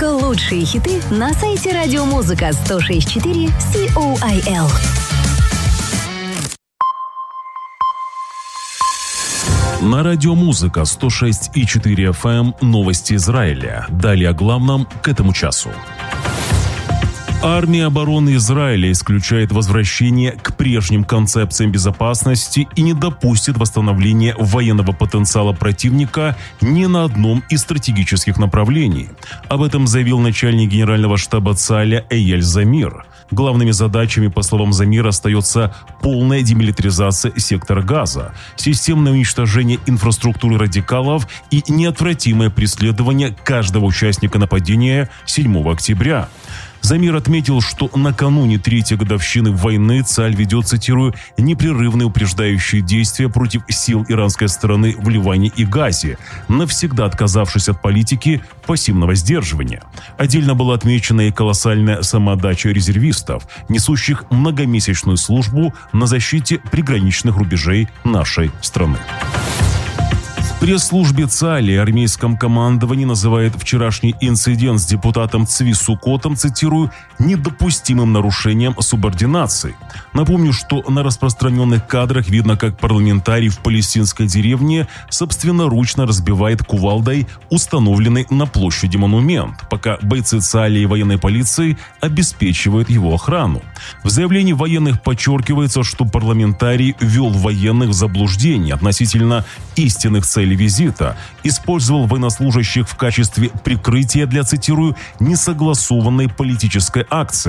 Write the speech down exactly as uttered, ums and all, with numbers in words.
Только лучшие хиты на сайте радиомузыка сто шесть и четыре Си-О-I-Л. На радиомузыка сто шесть и четыре эф эм новости Израиля. Далее о главном к этому часу. Армия обороны Израиля исключает возвращение к прежним концепциям безопасности и не допустит восстановления военного потенциала противника ни на одном из стратегических направлений. Об этом заявил начальник генерального штаба ЦАЛЯ Эйель Замир. Главными задачами, по словам Замира, остается полная демилитаризация сектора Газа, системное уничтожение инфраструктуры радикалов и неотвратимое преследование каждого участника нападения седьмого октября. Замир отметил, что накануне третьей годовщины войны ЦАЛЬ ведет, цитирую, «непрерывные упреждающие действия против сил иранской стороны в Ливане и Газе, навсегда отказавшись от политики пассивного сдерживания». Отдельно была отмечена и колоссальная самоотдача резервистов, несущих многомесячную службу на защите приграничных рубежей нашей страны. В пресс-службе ЦАЛИ и армейском командовании называет вчерашний инцидент с депутатом Цви Сукотом, цитирую, «недопустимым нарушением субординации». Напомню, что на распространенных кадрах видно, как парламентарий в палестинской деревне собственноручно разбивает кувалдой установленный на площади монумент, пока бойцы ЦАЛИ и военной полиции обеспечивают его охрану. В заявлении военных подчеркивается, что парламентарий ввел военных в заблуждение относительно истинных целей визита, использовал военнослужащих в качестве прикрытия для, цитирую, «несогласованной политической акции».